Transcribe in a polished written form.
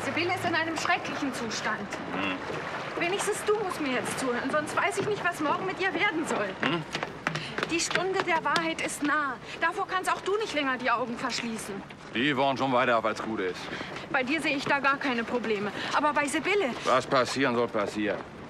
Sibylle ist in einem schrecklichen Zustand. Wenigstens du musst mir jetzt zuhören, sonst weiß ich nicht, was morgen mit ihr werden soll. Die Stunde der Wahrheit ist nah. Davor kannst auch du nicht länger die Augen verschließen. Die waren schon weiter ab, als gut ist. Bei dir sehe ich da gar keine Probleme. Aber bei Sibylle... Was passieren soll, passieren.